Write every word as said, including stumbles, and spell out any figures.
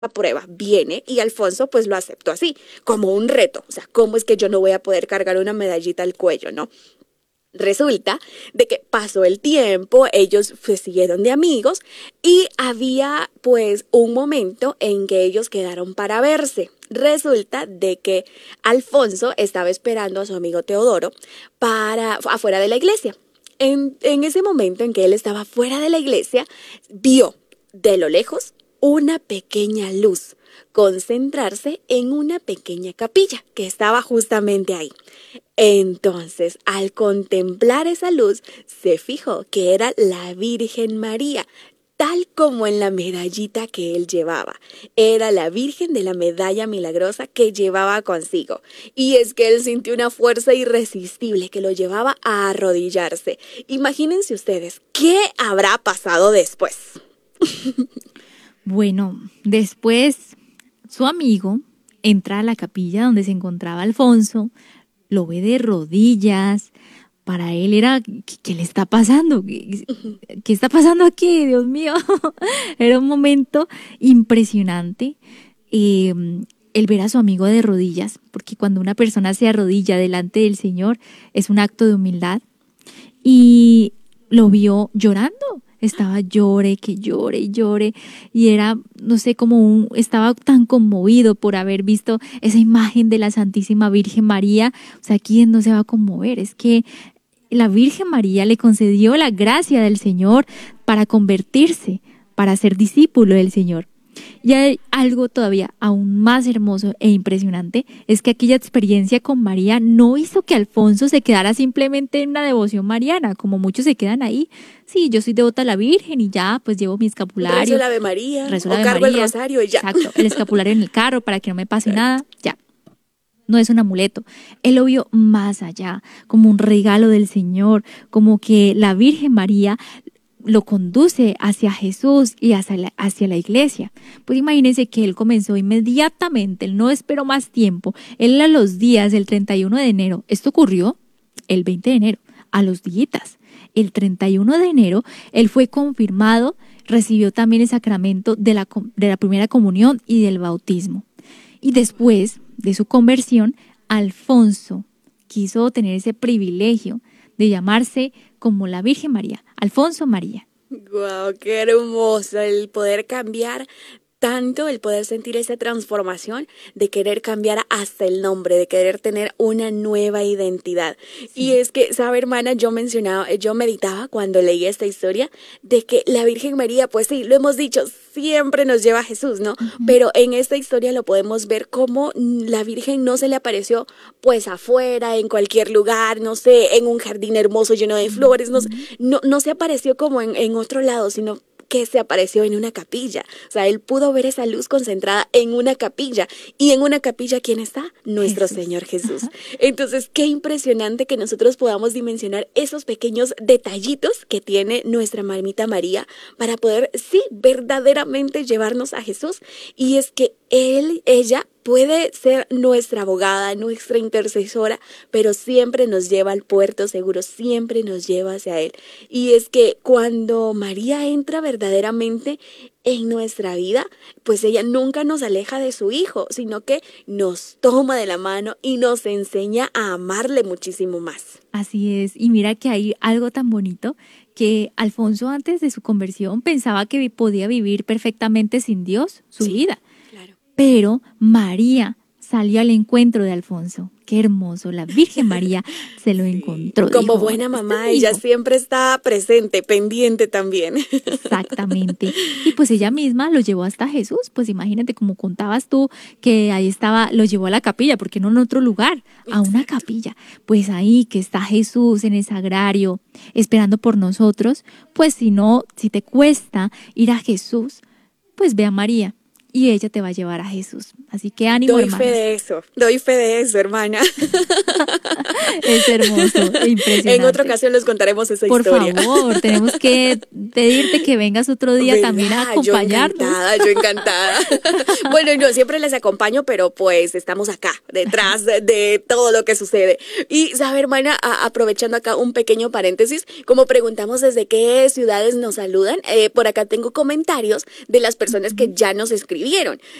prueba viene y Alfonso pues lo aceptó así, como un reto. O sea, ¿cómo es que yo no voy a poder cargar una medallita al cuello, no? Resulta de que pasó el tiempo, ellos pues, siguieron de amigos y había pues un momento en que ellos quedaron para verse. Resulta de que Alfonso estaba esperando a su amigo Teodoro para afuera de la iglesia. En, en ese momento en que él estaba fuera de la iglesia, vio de lo lejos una pequeña luz concentrarse en una pequeña capilla que estaba justamente ahí. Entonces, al contemplar esa luz, se fijó que era la Virgen María, tal como en la medallita que él llevaba. Era la Virgen de la medalla milagrosa que llevaba consigo. Y es que él sintió una fuerza irresistible que lo llevaba a arrodillarse. Imagínense ustedes, ¿qué habrá pasado después? Bueno, después su amigo entra a la capilla donde se encontraba Alfonso, lo ve de rodillas. Para él era, ¿qué, qué le está pasando? ¿Qué, ¿Qué está pasando aquí? Dios mío. Era un momento impresionante. Eh, el ver a su amigo de rodillas, porque cuando una persona se arrodilla delante del Señor es un acto de humildad. Y lo vio llorando. Estaba llore, que llore y llore, y era, no sé, como un, estaba tan conmovido por haber visto esa imagen de la Santísima Virgen María. O sea, ¿quién no se va a conmover? Es que la Virgen María le concedió la gracia del Señor para convertirse, para ser discípulo del Señor. Y hay algo todavía aún más hermoso e impresionante, es que aquella experiencia con María no hizo que Alfonso se quedara simplemente en una devoción mariana, como muchos se quedan ahí. Sí, yo soy devota a la Virgen y ya, pues llevo mi escapulario. Rezo el Ave María, rezo o el Ave cargo María, el rosario y ya. Exacto, el escapulario en el carro para que no me pase nada, ya. No es un amuleto. Él lo vio más allá, como un regalo del Señor, como que la Virgen María lo conduce hacia Jesús y hacia la, hacia la iglesia. Pues imagínense que él comenzó inmediatamente, él no esperó más tiempo, él a los días del treinta y uno de enero, esto ocurrió el veinte de enero, a los días, el treinta y uno de enero, él fue confirmado, recibió también el sacramento de la, de la primera comunión y del bautismo. Y después de su conversión, Alfonso quiso tener ese privilegio de llamarse como la Virgen María, Alfonso María. ¡Guau! ¡Qué hermoso el poder cambiar tanto, el poder sentir esa transformación de querer cambiar hasta el nombre, de querer tener una nueva identidad! Sí. Y es que, ¿sabe, hermana? Yo mencionaba, yo meditaba cuando leí esta historia de que la Virgen María, pues sí, lo hemos dicho, siempre nos lleva a Jesús, ¿no? Uh-huh. Pero en esta historia lo podemos ver como la Virgen no se le apareció pues afuera, en cualquier lugar, no sé, en un jardín hermoso lleno de flores, no, no, no se apareció como en, en otro lado, sino que se apareció en una capilla. O sea, él pudo ver esa luz concentrada en una capilla. Y en una capilla, ¿quién está? Nuestro Jesús. Señor Jesús. Ajá. Entonces, qué impresionante que nosotros podamos dimensionar esos pequeños detallitos que tiene nuestra mamita María para poder, sí, verdaderamente llevarnos a Jesús. Y es que él, ella, puede ser nuestra abogada, nuestra intercesora, pero siempre nos lleva al puerto seguro, siempre nos lleva hacia Él. Y es que cuando María entra verdaderamente en nuestra vida, pues ella nunca nos aleja de su Hijo, sino que nos toma de la mano y nos enseña a amarle muchísimo más. Así es, y mira que hay algo tan bonito que Alfonso antes de su conversión pensaba que podía vivir perfectamente sin Dios su sí. vida. Pero María salió al encuentro de Alfonso. Qué hermoso, la Virgen María se lo sí. encontró. Como dijo, buena mamá, ella siempre está presente, pendiente también. Exactamente. Y pues ella misma lo llevó hasta Jesús. Pues imagínate, como contabas tú, que ahí estaba, lo llevó a la capilla, porque no en otro lugar, a una capilla. Pues ahí que está Jesús en el sagrario, esperando por nosotros. Pues si no, si te cuesta ir a Jesús, pues ve a María. Y ella te va a llevar a Jesús. Así que ánimo, Doy hermana. fe de eso, doy fe de eso, hermana. Es hermoso, impresionante. En otra ocasión les contaremos esa Por historia. Por favor, tenemos que pedirte que vengas otro día ¿Verdad? también a Yo acompañarnos. encantada, yo encantada. Bueno, yo siempre les acompaño, pero pues estamos acá, detrás de, de todo lo que sucede. Y, sabe, hermana, a, aprovechando acá un pequeño paréntesis, como preguntamos desde qué ciudades nos saludan, eh, por acá tengo comentarios de las personas que ya nos escribieron.